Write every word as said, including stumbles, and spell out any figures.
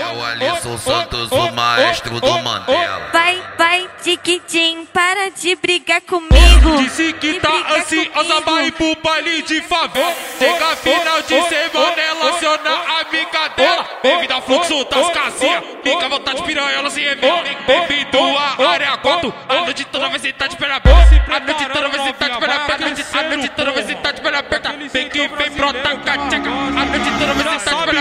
É o Alisson Santos, o maestro do Mandela. Vai, vai, Tiquitim, para de brigar comigo. Disse que tá ansiosa pra ir pro baile de favela. Chega final de semana, ela aciona a amiga dela. Devido ao fluxo das casinhas, fica à vontade de piranha, se revela. Bem-vindo à área quatro. A noite toda vai sentar de perna aberta. A noite toda vai sentar de perna aberta. A noite toda vai sentar de perna aberta. Vem que vem, brota